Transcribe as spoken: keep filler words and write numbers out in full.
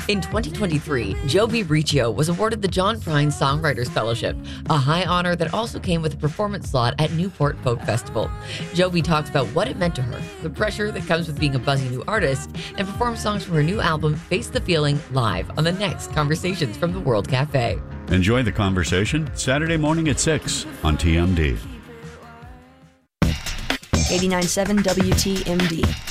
In twenty twenty-three, Joby Riccio was awarded the John Prine Songwriters Fellowship, a high honor that also came with a performance slot at Newport Folk Festival. Joby talks about what it meant to her, the pressure that comes with being a buzzy new artist, and performs songs from her new album, Face the Feeling, live on the next Conversations from the World Cafe. Enjoy the conversation Saturday morning at six on T M D. eighty-nine point seven W T M D.